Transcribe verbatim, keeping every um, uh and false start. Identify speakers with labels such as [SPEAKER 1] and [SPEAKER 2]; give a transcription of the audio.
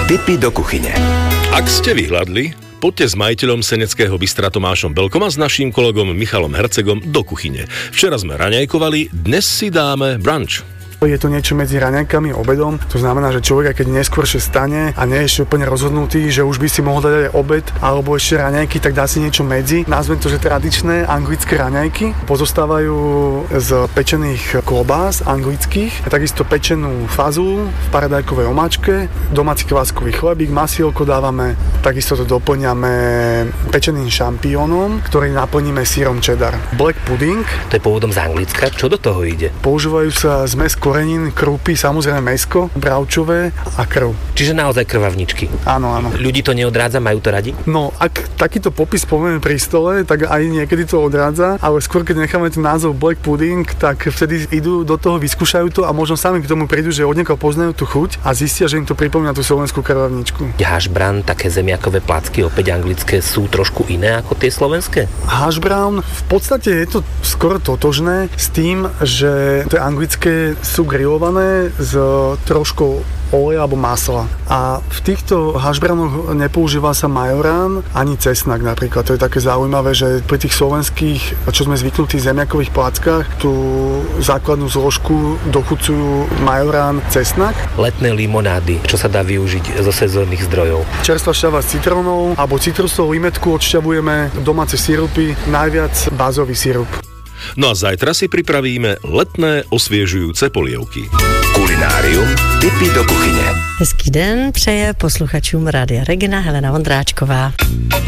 [SPEAKER 1] Tipy do kuchyne.
[SPEAKER 2] Ak ste vyhľadli, poďte s majiteľom Seneckého bystra Tomášom Belkom a s naším kolegom Michalom Hercegom do kuchyne. Včera sme raňajkovali, dnes si dáme brunch.
[SPEAKER 3] Je to niečo medzi raňajkami a obedom. To znamená, že človek, keď neskôršie stane a nie je ešte úplne rozhodnutý, že už by si mohol dať aj obed alebo ešte raňajky, tak dá si niečo medzi. Nazvem to, že tradičné anglické raňajky pozostávajú z pečených klobás anglických, takisto pečenú fazulu v paradajkovej omáčke, domáci kváskový chlebík, masielko dávame, takisto to doplňame pečeným šampiónom, ktorý naplníme sírom cheddar. Black pudding.
[SPEAKER 4] To je pôvodom z Anglicka. Čo do toho ide?
[SPEAKER 3] Používajú sa zmes korenín, krupy, samozrejme mäsko, bravčové a krv.
[SPEAKER 4] Čiže naozaj krvavničky.
[SPEAKER 3] Áno, áno.
[SPEAKER 4] Ľudí to neodrádza, majú to radi?
[SPEAKER 3] No, ak takýto popis povieme pri stole, tak aj niekedy to odrádza, ale skôr keď necháme ten názov Black Pudding, tak vtedy idú do toho, vyskúšajú to a možno sami k tomu prídu, že od niekoho poznajú tú chuť a zistia, že im to pripomína tú slovenskú krvavničku.
[SPEAKER 4] Hash brown, také zemiakové placky, opäť anglické, sú trošku iné ako tie slovenské?
[SPEAKER 3] Hash brown, v podstate je to skoro totožné s tým, že tie anglické sú grillované s troškou oleja alebo masla. A v týchto hash brownoch nepoužíva sa majorán ani cesnak napríklad. To je také zaujímavé, že pri tých slovenských, čo sme zvyknutí zemiakových plackách, tú základnú zložku dochucujú majorán, cesnak.
[SPEAKER 4] Letné limonády, čo sa dá využiť zo sezónnych zdrojov.
[SPEAKER 3] Čerstvá šťava s citrónou alebo citrusovú limetku odšťavujeme, domáce sirupy, najviac bázový sirup.
[SPEAKER 2] No a zajtra si pripravíme letné osviežujúce polievky.
[SPEAKER 1] Kulinárium, tipy do kuchyně.
[SPEAKER 5] Hezký den přeje posluchačům Rádia Regina Helena Vondráčková.